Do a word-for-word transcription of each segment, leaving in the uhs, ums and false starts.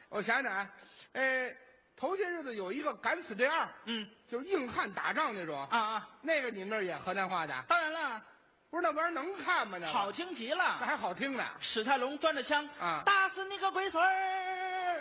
我想想啊，呃，头些日子有一个敢死队二， 嗯， 就是硬汉打仗那种啊啊， 那个你们那儿演河南话的？ 当然了， 不是那玩意儿能看吗？那好，听极那了。 还好听呢。 史泰龙端着枪啊打死你个龟孙儿！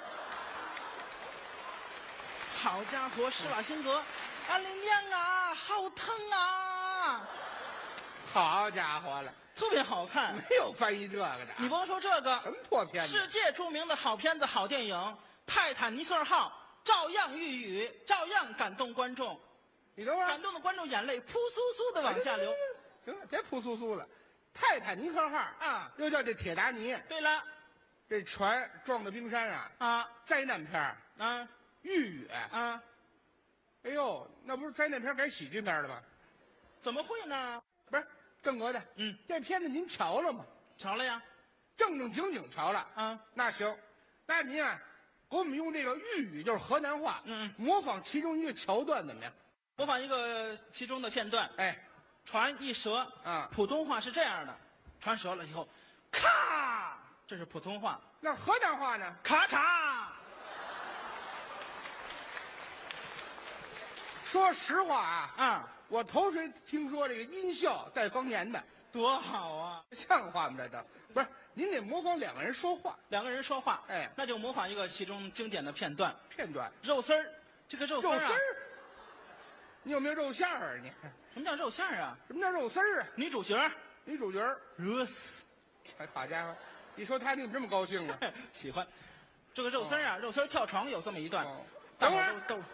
好家伙，施瓦辛格，俺的娘啊，好疼啊！ 好家伙了， 特别好看。 没有翻译这个的啊。 你甭说这什个， 么破片子？ 世界著名的好片子、好电影《泰坦尼克号》照样喻语，照样感动观众， 你等会儿， 感动的观众眼泪扑簌簌的往下流。 行了，别扑簌簌了。泰坦尼克号啊又叫这铁达尼， 对了， 这船撞到冰山啊， 啊灾难片儿啊豫语。 啊， 哎呦，那不是灾难片改喜剧片了吗？ 怎么会呢？ 不是正格的， 嗯， 这片子您瞧了吗？ 瞧了呀， 正正经经瞧了。 啊， 那行，那您啊，给我们用这个豫语，就是河南话， 嗯模仿其中一个桥段怎么样？ 模仿一个其中的片段。 哎， 船一折啊普通话是这样的，船折了以后，咔，这是普通话， 那河南话呢？ 咔嚓。 说实话啊， 啊， 我头回听说这个音效带方言的， 多好啊！ 像话吗？这都不是，您得模仿两个人说话两个人说话， 哎那就模仿一个其中经典的片段。 片段。 肉丝儿，这个肉丝儿啊， 肉丝儿，你有没有肉馅儿啊？你什么叫肉馅儿啊？ 什么叫肉丝儿啊？ 女主角女主角儿， 热死， 哎，好家伙，一说他你怎么这么高兴啊？ 喜欢。这个肉丝儿啊，肉丝儿跳床有这么一段， 哦大等会儿伙都都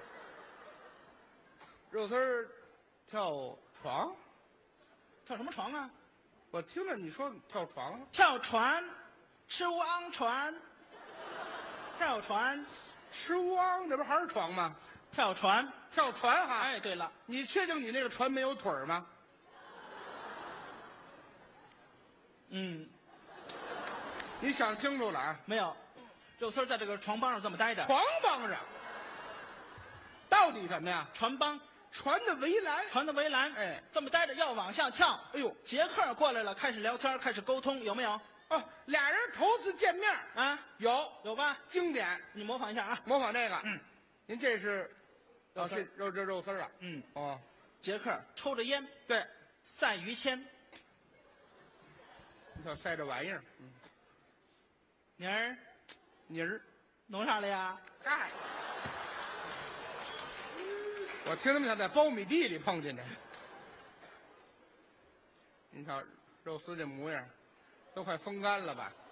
肉丝儿跳床， 跳什么床啊？ 我听了你说跳床， 跳船，吃乌昂船，跳船， 吃乌昂，这不还是床吗？ 跳船。 跳船哈， 哎，对了， 你确定你那个船没有腿儿吗？ 嗯， 你想清楚了啊！ 没有，肉丝儿在这个床帮上这么待着。 床帮上，到底什么呀？ 船帮， 船的围栏。 船的围栏， 哎， 这么待着要往下跳。 哎呦， 杰克过来了，开始聊天，开始沟通，有没有？ 哦，俩人头次见面儿啊， 有有吧？ 经典， 你模仿一下啊。 模仿这个。 嗯， 您这是，哦， 肉丝儿这肉这肉丝儿啊。 嗯， 哦， 杰克抽着烟， 对， 赛于谦。 你瞧塞这玩意儿，嗯， 妮儿， 泥儿。 弄啥了呀？ 嗨，我听他们想在苞米地里碰见的。您瞧肉丝这模样，都快风干了吧？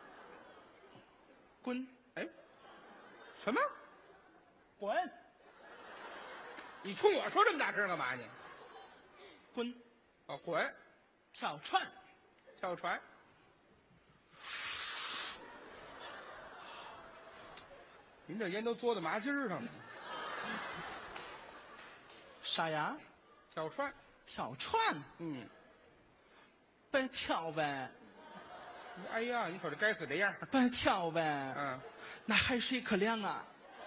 滚， 哎，什么？ 滚， 你冲我说这么大声干嘛你？ 滚， 哦，滚， 跳船。 跳船。您这烟都嘬到麻筋儿上了。 啥呀？ 跳船， 跳船， 嗯， 别跳呗， 哎呀，你瞅这该死这样儿， 别跳呗。 嗯， 那海水可凉啊。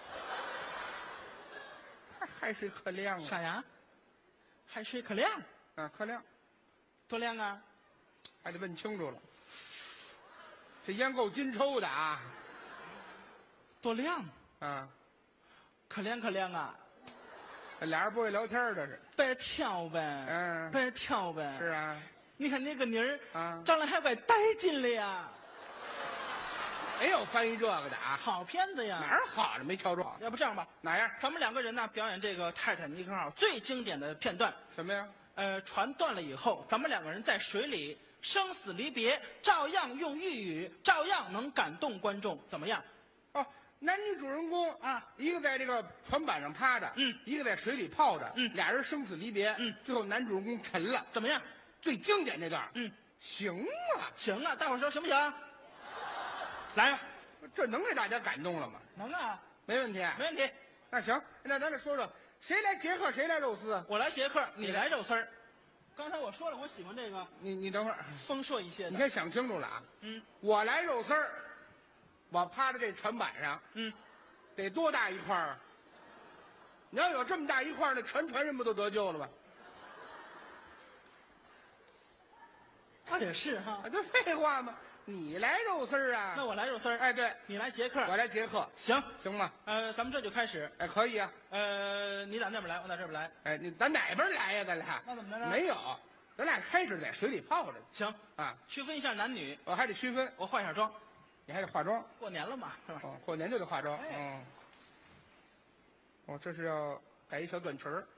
还海水可凉啊， 啥呀？海水可凉， 啊，可凉， 多凉啊？ 还得问清楚了。这烟够金抽的啊， 多凉， 啊， 可凉可凉啊。 这俩人不会聊天儿这是。 别跳呗， 嗯别跳呗。 是啊， 你看那个妮儿啊长得还怪带劲了呀。 没有翻译这个的啊， 好片子呀。 哪儿好了没瞧着？ 要不这样吧， 哪样？ 咱们两个人呢表演这个泰坦尼克号最经典的片段。 什么呀？ 呃，船断了以后，咱们两个人在水里生死离别，照样用豫语，照样能感动观众，怎么样？ 哦，男女主人公啊， 一个在这个船板上趴着， 嗯一个在水里泡着， 嗯俩人生死离别， 嗯， 最后男主人公沉了， 怎么样？ 最经典这段， 嗯， 行啊， 行啊，大伙儿说行不行？来呀， 这能给大家感动了吗？ 能啊， 没问题， 没问题。 那行，那咱再说说，谁来杰克，谁来肉丝啊？ 我来杰克，你来肉丝儿。刚才我说了，我喜欢这个你你等会儿， 丰硕一些的。 你先想清楚了啊。 嗯我来肉丝儿，我趴在这船板上， 嗯， 得多大一块儿啊？你要有这么大一块儿，那全船人不都得救了吧？ 他也是哈啊，。这废话嘛， 你来肉丝儿啊？ 那我来肉丝儿， 哎，对， 你来杰克， 我来杰克， 行， 行吗？ 呃，咱们这就开始。 哎，可以啊。 呃，你打那边来，我打这边来。 哎，你咱哪边来呀？咱俩那怎么着呢？ 没有，咱俩开始在水里泡着行啊， 区分一下男女。 我还得区分， 我化一下妆， 你还得化妆。 过年了嘛，是吧？ 哦，过年就得化妆。 哎嗯。哦，这是要改一小短裙儿。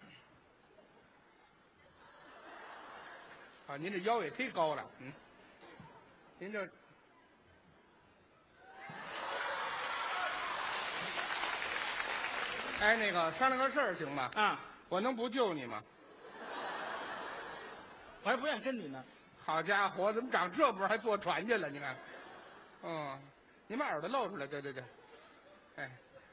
啊，您这腰也忒高了，嗯。您这。哎，那个商量个事儿行吗？ 啊， 我能不救你吗？ 我还不愿意跟你呢。 好家伙，怎么长这波还坐船去了？你看，嗯，你把耳朵露出来，对对对，哎，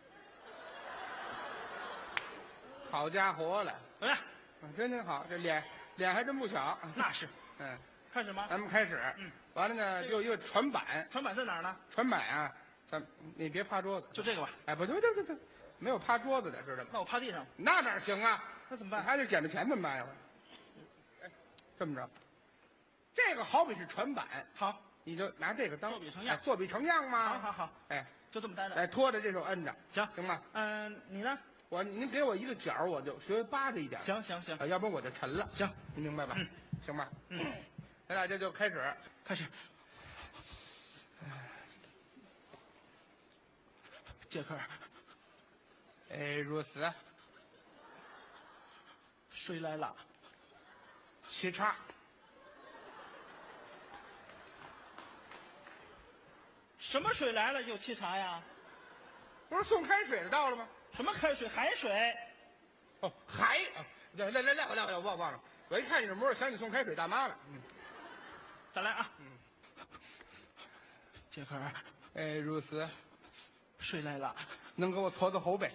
好家伙了， 怎么样？ 嗯真真好，这脸脸还真不小。 那是。 嗯， 开始吗？ 咱们开始。 嗯， 完了呢，就一个船板， 船板在哪儿呢？ 船板啊，咱你别趴桌子， 就这个吧。 哎，不对，对对对，没有趴桌子的，知道吗？ 那我趴地上， 那哪行啊？ 那怎么办？ 还得捡着钱怎么办呀？哎，这么着，这个好比是船板， 好， 你就拿这个当作比成样哎作比成样嘛。 好好好， 哎， 就这么待着。 哎，拖着这手摁着， 行行吗？ 嗯、你呢？ 我您给我一个角儿，我就学会扒着一点， 行行行啊，要不然我就沉了。 行， 你明白吧？ 嗯， 行吧？ 嗯， 咱俩这就开始。 开始。杰克， 哎，如此， 水来了。 沏茶。 什么水来了就沏茶呀？ 不是送开水的到了吗？ 什么开水？海水。 哦，还啊，来来来来来来，我忘忘了，我一看你这模样，想起送开水大妈了。嗯再来啊。 嗯， 杰克， 哎，如此， 水来了。 能给我搓搓后背？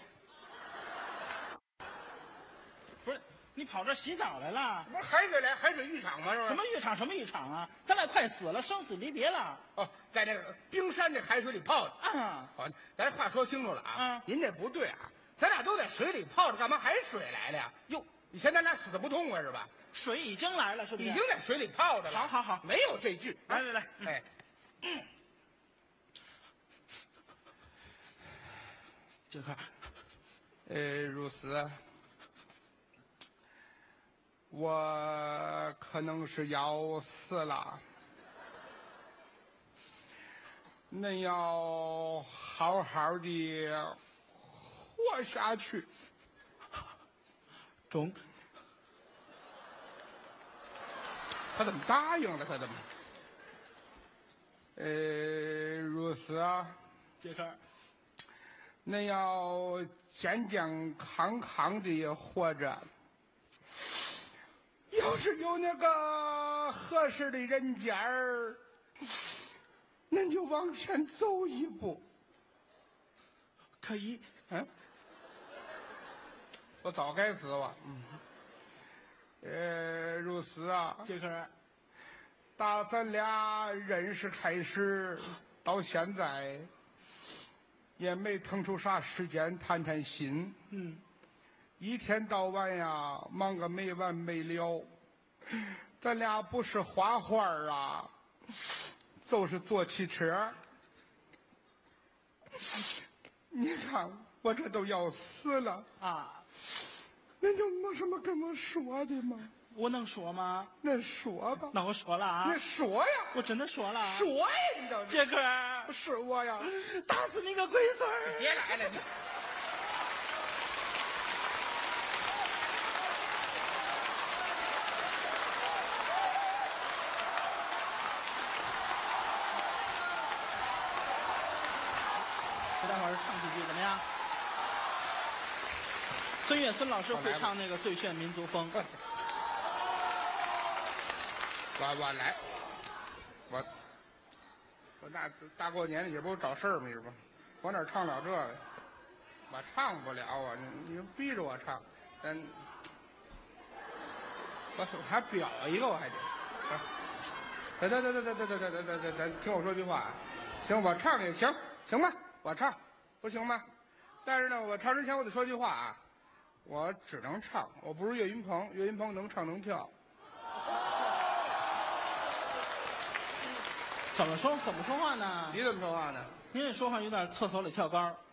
不是，你跑这儿洗澡来了？ 不是海水来海水浴场吗？是不是？ 什么浴场？什么浴场啊？咱俩快死了，生死离别了。 哦，在这个冰山这海水里泡着。 啊， 好，咱话说清楚了啊。 嗯您这不对啊，咱俩都在水里泡着，干嘛还水来了呀？ 哟， 你嫌咱俩死的不痛快是吧？ 水已经来了，是不是？ 已经在水里泡着了。 好好好没有这句。 来来来， 哎， 杰克， 呃，如此，我可能是要死了，恁要好好的活下去。 中。 他怎么答应了？他怎么？呃，如此啊， 杰克， 恁要健健康康的活着。要是有那个合适的人家儿，恁就往前走一步。 可以。 嗯，我早该死我。嗯。呃，如此啊， 杰克， 打咱俩认识开始到现在，也没腾出啥时间谈谈心。 嗯， 一天到晚呀，忙个没完没了。咱俩不是画画啊，就是坐汽车。你看我这都要死了啊， 恁就没什么跟我说的吗？ 我能说吗？ 恁说吧。 那我说了啊。 你说呀！ 我真的说了。 说呀！你倒是。 杰克， 是我呀！ 打死你个龟孙儿！ 别来了你。 给大伙儿唱几句怎么样？孙越孙老师会唱那个《最炫民族风》。 我我来，我我大大过年的也不找事儿嘛，是吧？我哪唱了这个？我唱不了啊！你你逼着我唱，咱我手还表一个，我还得。得得得得得得得得得得得，听我说句话啊！行，我唱也行，行吧？我唱，不行吗？但是呢，我唱之前我得说句话啊，我只能唱，我不是岳云鹏，岳云鹏能唱能跳。 怎么说怎么说话呢？ 你怎么说话呢？ 您这说话有点厕所里跳杆儿。